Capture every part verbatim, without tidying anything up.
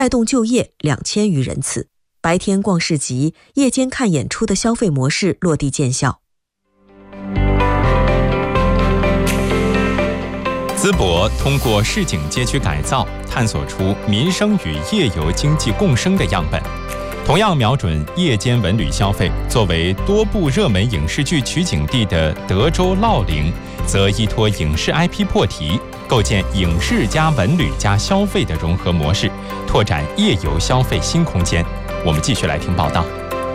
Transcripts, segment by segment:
带动就业两千余人次。白天逛市集，夜间看演出的消费模式落地见效。 淄博通过市井街区改造，探索出民生与夜游经济共生的样本。同样瞄准夜间文旅消费，作为多部热门影视剧取景地的德州烙陵，则依托影视 I P 破题，构建影视加文旅加消费的融合模式，拓展夜游消费新空间。我们继续来听报道。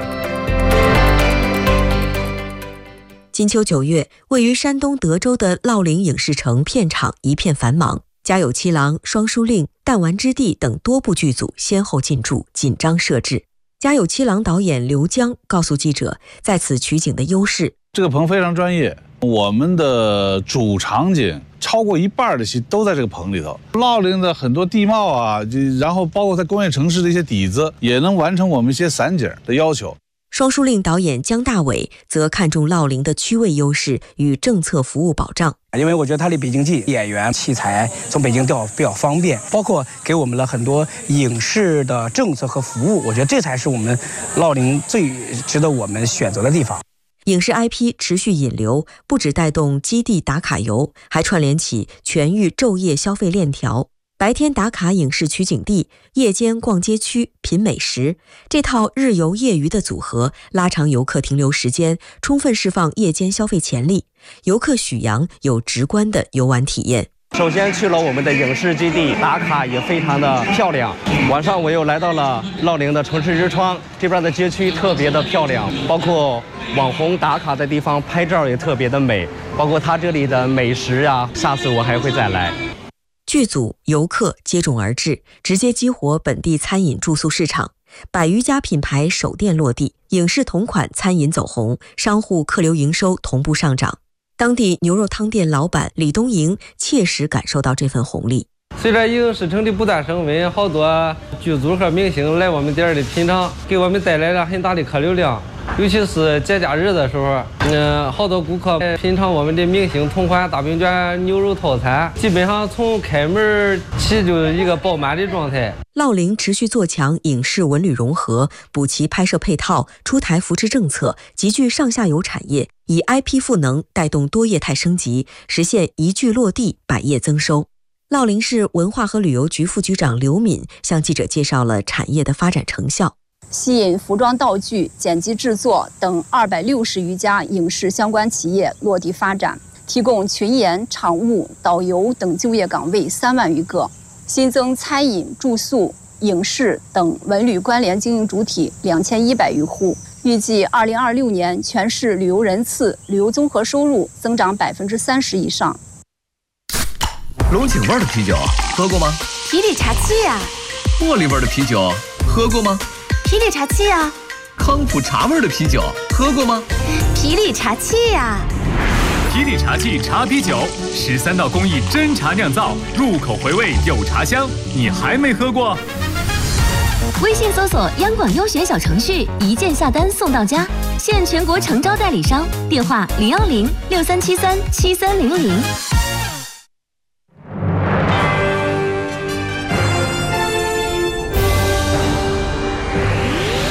金秋九月，位于山东德州的烙陵影视城片场一片繁忙，家有七郎、双书令、弹丸之地等多部剧组先后进驻，紧张设置。家有七郎导演刘江告诉记者，在此取景的优势， 这个棚非常专业，我们的主场景超过一半的戏都在这个棚里头。烙陵的很多地貌啊，然后包括在工业城市的一些底子，也能完成我们一些散景的要求。 双书令导演姜大伟则看重烙陵的区位优势与政策服务保障， 因为我觉得它离北京近，演员器材从北京调比较方便，包括给我们了很多影视的政策和服务，我觉得这才是我们烙陵最值得我们选择的地方。 影视 I P 持续引流，不只带动基地打卡游，还串联起全域昼夜消费链条。白天打卡影视取景地，夜间逛街区品美食，这套日游夜娱的组合，拉长游客停留时间，充分释放夜间消费潜力。游客许阳有直观的游玩体验。 首先去了我们的影视基地，打卡也非常的漂亮。晚上我又来到了烙陵的城市之窗，这边的街区特别的漂亮，包括网红打卡的地方拍照也特别的美，包括它这里的美食啊，下次我还会再来。 剧组、游客接踵而至，直接激活本地餐饮住宿市场。百余家品牌首店落地，影视同款餐饮走红，商户客流营收同步上涨。当地牛肉汤店老板李东营切实感受到这份红利。 随着影视城的不断升温，好多剧组和明星来我们店里品尝，给我们带来了很大的客流量。尤其是节假日的时候，嗯，好多顾客品尝我们的明星同款大饼卷牛肉套餐，基本上从开门起就是一个爆满的状态。 烙陵持续做强影视文旅融合，补齐拍摄配套，出台扶持政策，集聚上下游产业，以 I P 赋能带动多业态升级，实现一剧落地，百业增收。烙陵市文化和旅游局副局长刘敏向记者介绍了产业的发展成效。 吸引服装道具、剪辑制作等二百六十余家影视相关企业落地发展，提供群演、场务、导游等就业岗位三万余个，新增餐饮、住宿、影视等文旅关联经营主体两千一百余户。预计二零二六年全市旅游人次、旅游综合收入增长百分之三十以上。 龙井味的啤酒喝过吗？ 皮里茶气呀。 茉莉味的啤酒喝过吗？ 皮里茶气呀。 康普茶味的啤酒喝过吗？ 皮里茶气呀。 皮里茶气茶啤酒，十三道工艺真茶酿造，入口回味有茶香，你还没喝过？ 微信搜索央广优选小程序，一键下单送到家，现全国诚招代理商，电话零幺零六三七三七三零零。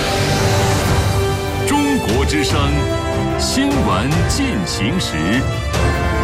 中国之声新闻进行时。